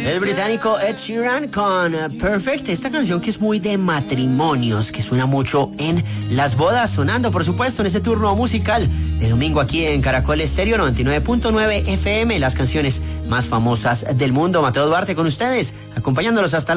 El británico Ed Sheeran con Perfect, esta canción que es muy de matrimonios, que suena mucho en las bodas, sonando por supuesto en este turno musical de domingo aquí en Caracol Estéreo 99.9 FM, las canciones más famosas del mundo. Mateo Duarte con ustedes, acompañándolos hasta